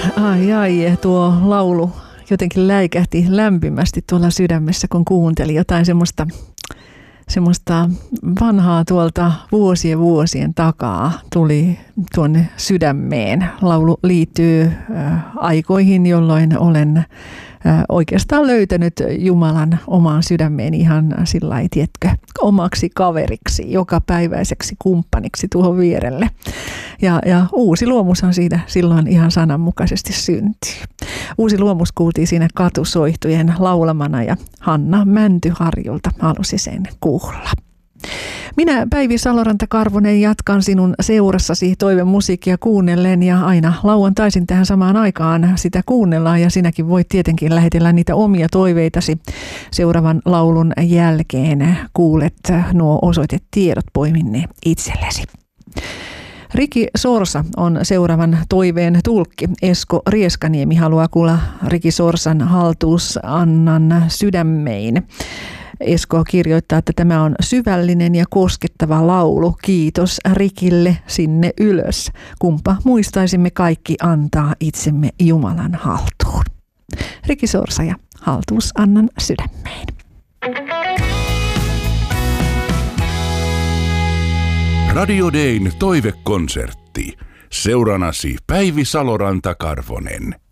Ai, tuo laulu jotenkin läikähti lämpimästi tuolla sydämessä, kun kuunteli jotain semmoista vanhaa tuolta vuosien takaa tuli tuonne sydämeen. Laulu liittyy aikoihin, jolloin olen oikeastaan löytänyt Jumalan omaan sydämeen ihan sillai, tiedätkö, omaksi kaveriksi, jokapäiväiseksi kumppaniksi tuohon vierelle. Ja uusi luomushan siitä silloin ihan sananmukaisesti syntyi. Uusi luomus kuultiin siinä katusoihtujen laulamana ja Hanna Mäntyharjulta halusi sen kuulla. Minä Päivi Saloranta-Karvonen jatkan sinun seurassasi toivemusiikkia kuunnellen ja aina lauantaisin tähän samaan aikaan sitä kuunnellaan ja sinäkin voit tietenkin lähetellä niitä omia toiveitasi. Seuraavan laulun jälkeen kuulet nuo osoitetiedot, poimin ne itsellesi. Riki Sorsa on seuraavan toiveen tulkki. Esko Rieskaniemi haluaa kuulla Riki Sorsan Haltuusannan Sydämein. Esko kirjoittaa, että tämä on syvällinen ja koskettava laulu. Kiitos Rikille sinne ylös. Kumpa muistaisimme kaikki antaa itsemme Jumalan haltuun. Riki Sorsa ja Haltuusannan Sydämein. Radio Dayn toivekonsertti. Seuranasi Päivi Saloranta-Karvonen.